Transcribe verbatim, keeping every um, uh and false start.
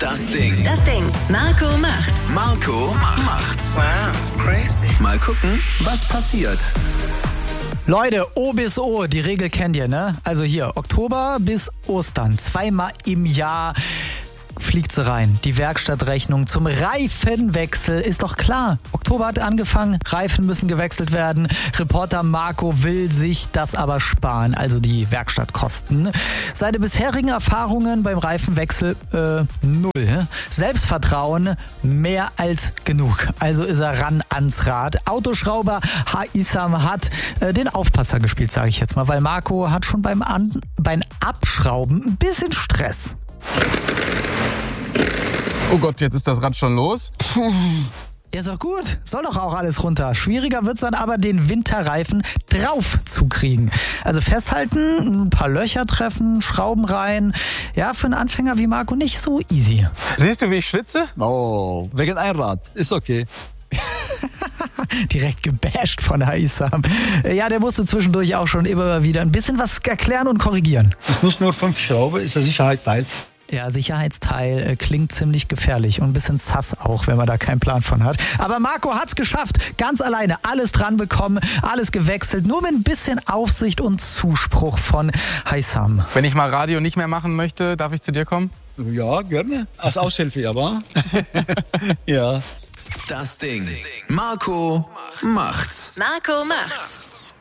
Das Ding. Das Ding. Marco macht's. Marco macht's. Wow, crazy. Mal gucken, was passiert. Leute, O bis O, die Regel kennt ihr, ne? Also hier, Oktober bis Ostern, zweimal im Jahr fliegt sie rein. Die Werkstattrechnung zum Reifenwechsel ist doch klar. Oktober hat angefangen, Reifen müssen gewechselt werden. Reporter Marco will sich das aber sparen, also die Werkstattkosten. Seine bisherigen Erfahrungen beim Reifenwechsel, äh, null. Selbstvertrauen mehr als genug. Also ist er ran ans Rad. Autoschrauber Haissam hat äh, den Aufpasser gespielt, sage ich jetzt mal, weil Marco hat schon beim, An- beim Abschrauben ein bisschen Stress. Oh Gott, jetzt ist das Rad schon los. Puh. Ja, ist doch gut. Soll doch auch alles runter. Schwieriger wird's dann aber, den Winterreifen drauf zu kriegen. Also festhalten, ein paar Löcher treffen, Schrauben rein. Ja, für einen Anfänger wie Marco nicht so easy. Siehst du, wie ich schwitze? Oh, wegen Einrad. Ist okay. Direkt gebasht von Haissam. Ja, der musste zwischendurch auch schon immer wieder ein bisschen was erklären und korrigieren. Ist nicht nur fünf Schrauben, ist der Sicherheitsteil. Ja, Sicherheitsteil äh, klingt ziemlich gefährlich und ein bisschen sass auch, wenn man da keinen Plan von hat. Aber Marco hat's geschafft, ganz alleine alles dran bekommen, alles gewechselt, nur mit ein bisschen Aufsicht und Zuspruch von Haissam. Wenn ich mal Radio nicht mehr machen möchte, darf ich zu dir kommen? Ja, gerne. Als Aushilfe, aber. Ja. Das Ding. Marco macht's. Marco macht's.